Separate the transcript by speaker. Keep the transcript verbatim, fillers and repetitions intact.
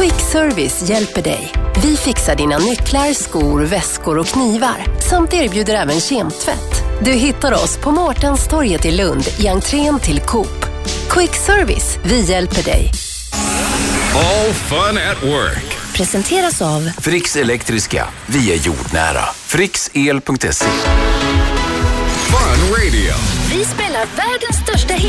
Speaker 1: Quick Service hjälper dig. Vi fixar dina nycklar, skor, väskor och knivar samt erbjuder även kemtvätt. Du hittar oss på Mårtenstorget i Lund i entrén till Coop. Quick Service, vi hjälper dig.
Speaker 2: All fun at work.
Speaker 1: Presenteras av
Speaker 3: Fricks Elektriska. Vi är jordnära. fricks el punkt se.
Speaker 2: Fun Radio.
Speaker 1: Vi spelar världens största hit.